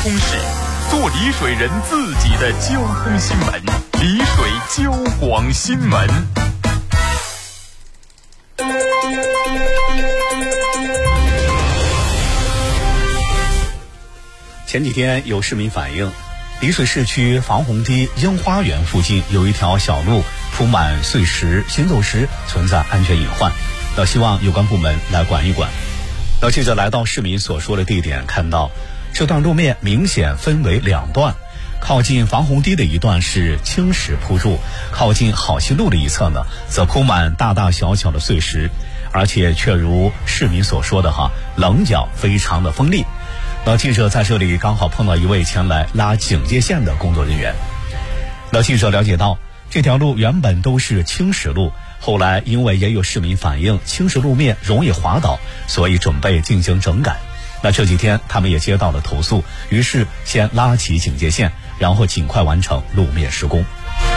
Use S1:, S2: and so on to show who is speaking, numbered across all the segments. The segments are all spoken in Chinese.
S1: 通史，做丽水人自己的交通新闻，丽水交广新闻。
S2: 前几天有市民反映，丽水市区防洪堤樱花园附近有一条小路铺满碎石，行走时存在安全隐患，希望有关部门来管一管。记者来到市民所说的地点，看到这段路面明显分为两段，靠近防洪堤的一段是青石铺筑，靠近好溪路的一侧呢，则铺满大大小小的碎石，而且却如市民所说的棱角非常的锋利。记者在这里刚好碰到一位前来拉警戒线的工作人员。记者了解到，这条路原本都是青石路，后来因为也有市民反映青石路面容易滑倒，所以准备进行整改。这几天他们也接到了投诉，于是先拉起警戒线，然后尽快完成路面施工。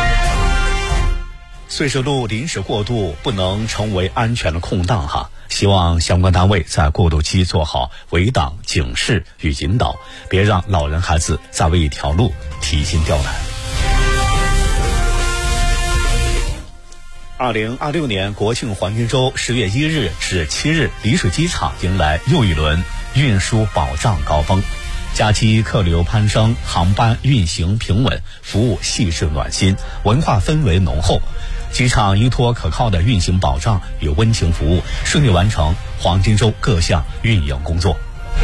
S2: 碎石路临时过渡不能成为安全的空档希望相关单位在过渡期做好围挡、警示与引导，别让老人孩子再为一条路提心吊胆。2026年国庆黄金周10月1日至7日，丽水机场迎来又一轮运输保障高峰，假期客流攀升，航班运行平稳，服务细致暖心，文化氛围浓厚。机场依托可靠的运行保障与温情服务，顺利完成黄金周各项运营工作。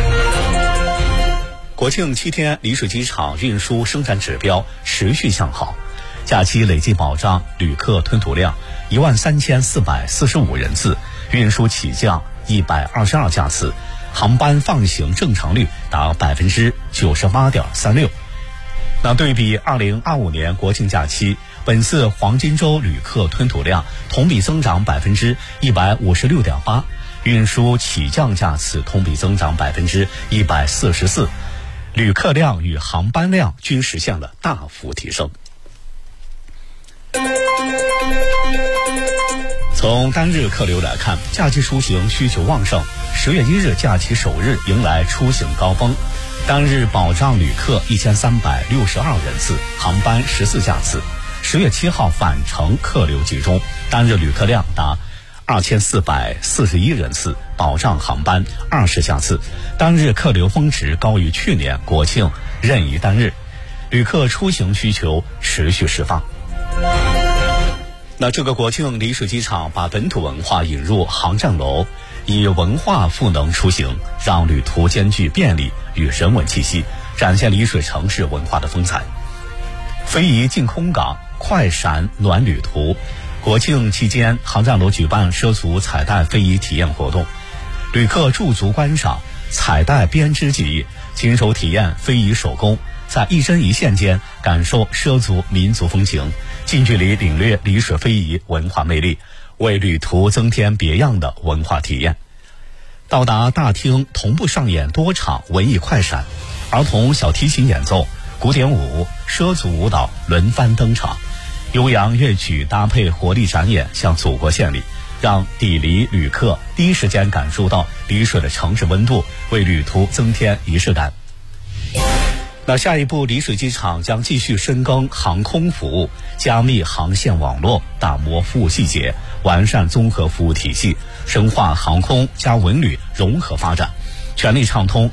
S2: 国庆7天，丽水机场运输生产指标持续向好，假期累计保障旅客吞吐量13445人次，运输起降122架次，航班放行正常率达98.36%。对比2025年国庆假期，本次黄金周旅客吞吐量同比增长156.8%，运输起降架次同比增长144%，旅客量与航班量均实现了大幅提升。从单日客流来看，假期出行需求旺盛，10月1日假期首日迎来出行高峰，单日保障旅客1362人次，航班14架次。10月7号返程客流集中，单日旅客量达2441人次，保障航班20架次，单日客流峰值高于去年国庆任意单日，旅客出行需求持续释放。这个国庆，丽水机场把本土文化引入航站楼，以文化赋能出行，让旅途兼具便利与人文气息，展现丽水城市文化的风采。非遗进空港，快闪暖旅途。国庆期间，航站楼举办涉足彩带非遗体验活动，旅客驻足观赏彩带编织技艺，亲手体验非遗手工，在一针一线间感受畲族民族风情，近距离领略丽水非遗文化魅力，为旅途增添别样的文化体验。到达大厅，同步上演多场文艺快闪，儿童小提琴演奏，古典舞、畲族舞蹈轮番登场，悠扬乐曲搭配活力展演，向祖国献礼，让抵黎旅客第一时间感受到丽水的城市温度，为旅途增添仪式感。下一步，丽水机场将继续深耕航空服务，加密航线网络，打磨服务细节，完善综合服务体系，深化航空加文旅融合发展，全力畅通